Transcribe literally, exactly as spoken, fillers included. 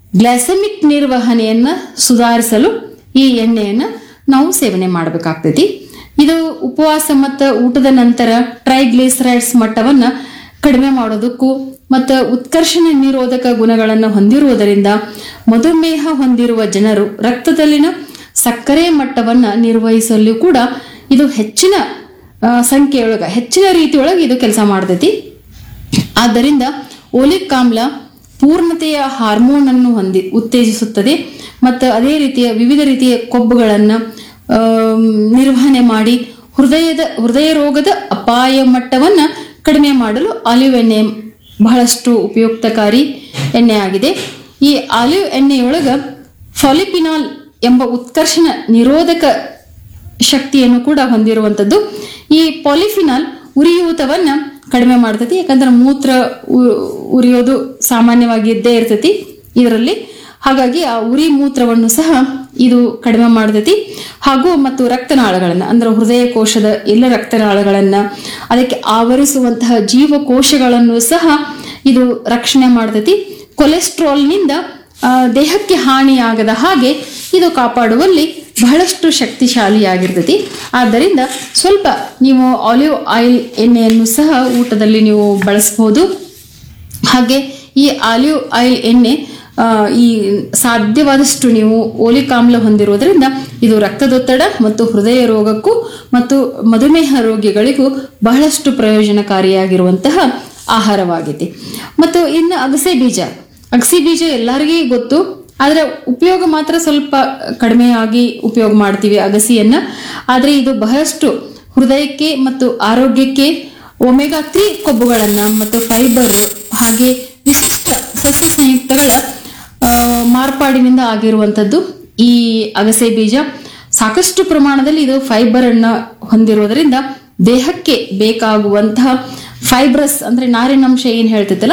Glycaemic ನಿರ್ವಹಣೆಯನ್ನ ಸುಧಾರಿಸಲು ಈ ಎಣ್ಣೆಯನ್ನ ನಾವು ಸೇವನೆ ಮಾಡಬೇಕಾಗ್ತೈತಿ. ಇದು ಉಪವಾಸ ಮತ್ತು ಊಟದ ನಂತರ ಟ್ರೈಗ್ಲಿಸರೈಡ್ಸ್ ಮಟ್ಟವನ್ನ ಕಡಿಮೆ ಮಾಡೋದಕ್ಕೂ ಮತ್ತು ಉತ್ಕರ್ಷಣ ನಿರೋಧಕ ಗುಣಗಳನ್ನು ಹೊಂದಿರುವುದರಿಂದ ಮಧುಮೇಹ ಹೊಂದಿರುವ ಜನರು ರಕ್ತದಲ್ಲಿನ ಸಕ್ಕರೆ ಮಟ್ಟವನ್ನ ನಿರ್ವಹಿಸಲು ಕೂಡ ಇದು ಹೆಚ್ಚಿನ ಸಂಖ್ಯೆಯೊಳಗ ಹೆಚ್ಚಿನ ರೀತಿಯೊಳಗೆ ಇದು ಕೆಲಸ ಮಾಡ್ತೈತಿ. ಆದ್ದರಿಂದ ಓಲಿಕ್ ಆಮ್ಲ ಪೂರ್ಣತೆಯ ಹಾರ್ಮೋನ್ ಅನ್ನು ಹೊಂದಿ ಉತ್ತೇಜಿಸುತ್ತದೆ ಮತ್ತು ಅದೇ ರೀತಿಯ ವಿವಿಧ ರೀತಿಯ ಕೊಬ್ಬುಗಳನ್ನು ನಿರ್ವಹಣೆ ಮಾಡಿ ಹೃದಯದ ಹೃದಯ ರೋಗದ ಅಪಾಯ ಮಟ್ಟವನ್ನು ಕಡಿಮೆ ಮಾಡಲು ಆಲಿವ್ ಎಣ್ಣೆ ಬಹಳಷ್ಟು ಉಪಯುಕ್ತಕಾರಿ ಎಣ್ಣೆ ಆಗಿದೆ. ಈ ಆಲಿವ್ ಎಣ್ಣೆಯೊಳಗ ಫಾಲಿಪಿನಾಲ್ ಎಂಬ ಉತ್ಕರ್ಷಣ ನಿರೋಧಕ ಶಕ್ತಿಯನ್ನು ಕೂಡ ಹೊಂದಿರುವಂಥದ್ದು. ಈ ಪಾಲಿಫಿನಾಲ್ ಉರಿಯೂತವನ್ನ ಕಡಿಮೆ ಮಾಡ್ತೈತಿ. ಯಾಕಂದ್ರೆ ಮೂತ್ರ ಉರಿಯೋದು ಸಾಮಾನ್ಯವಾಗಿ ಇದ್ದೇ ಇರ್ತೈತಿ ಇದರಲ್ಲಿ. ಹಾಗಾಗಿ ಆ ಉರಿ ಮೂತ್ರವನ್ನು ಸಹ ಇದು ಕಡಿಮೆ ಮಾಡ್ತೈತಿ. ಹಾಗೂ ಮತ್ತು ರಕ್ತನಾಳಗಳನ್ನ ಅಂದ್ರೆ ಹೃದಯ ಕೋಶದ ಎಲ್ಲ ರಕ್ತನಾಳಗಳನ್ನ ಅದಕ್ಕೆ ಆವರಿಸುವಂತಹ ಜೀವಕೋಶಗಳನ್ನು ಸಹ ಇದು ರಕ್ಷಣೆ ಮಾಡ್ತೈತಿ. ಕೊಲೆಸ್ಟ್ರಾಲ್ನಿಂದ ದೇಹಕ್ಕೆ ಹಾನಿಯಾಗದ ಹಾಗೆ ಇದು ಕಾಪಾಡುವಲ್ಲಿ ಬಹಳಷ್ಟು ಶಕ್ತಿಶಾಲಿಯಾಗಿರ್ತೈತಿ. ಆದ್ದರಿಂದ ಸ್ವಲ್ಪ ನೀವು ಆಲಿವ್ ಆಯಿಲ್ ಎಣ್ಣೆಯನ್ನು ಸಹ ಊಟದಲ್ಲಿ ನೀವು ಬಳಸಬಹುದು. ಹಾಗೆ ಈ ಆಲಿವ್ ಆಯಿಲ್ ಎಣ್ಣೆ ಈ ಸಾಧ್ಯವಾದಷ್ಟು ನೀವು ಓಲಿಕ್ ಆಮ್ಲ ಹೊಂದಿರುವುದರಿಂದ ಇದು ರಕ್ತದೊತ್ತಡ ಮತ್ತು ಹೃದಯ ರೋಗಕ್ಕೂ ಮತ್ತು ಮಧುಮೇಹ ರೋಗಿಗಳಿಗೂ ಬಹಳಷ್ಟು ಪ್ರಯೋಜನಕಾರಿಯಾಗಿರುವಂತಹ ಆಹಾರವಾಗಿದೆ. ಮತ್ತು ಇನ್ನು ಅಗಸೆ ಬೀಜ ಅಗಸೆ ಬೀಜ ಎಲ್ಲರಿಗೂ ಗೊತ್ತು, ಆದರೆ ಉಪಯೋಗ ಮಾತ್ರ ಸ್ವಲ್ಪ ಕಡಿಮೆಯಾಗಿ ಉಪಯೋಗ ಮಾಡ್ತೀವಿ ಅಗಸಿಯನ್ನ. ಆದರೆ ಇದು ಬಹಳಷ್ಟು ಹೃದಯಕ್ಕೆ ಮತ್ತು ಆರೋಗ್ಯಕ್ಕೆ ಒಮೆಗಾ ತ್ರೀ ಕೊಬ್ಬುಗಳನ್ನ ಮತ್ತು ಫೈಬರ್ ಹಾಗೆ ವಿಶಿಷ್ಟ ಸಸ್ಯ ಸಂಯುಕ್ತಗಳ ಮಾರ್ಪಾಡಿನಿಂದ ಆಗಿರುವಂಥದ್ದು ಈ ಅಗಸೆ ಬೀಜ. ಸಾಕಷ್ಟು ಪ್ರಮಾಣದಲ್ಲಿ ಇದು ಫೈಬರ್ ಅನ್ನ ಹೊಂದಿರುವುದರಿಂದ ದೇಹಕ್ಕೆ ಬೇಕಾಗುವಂತಹ ಫೈಬ್ರಸ್ ಅಂದ್ರೆ ನಾರಿನಂಶ ಏನ್ ಹೇಳ್ತೈತಲ್ಲ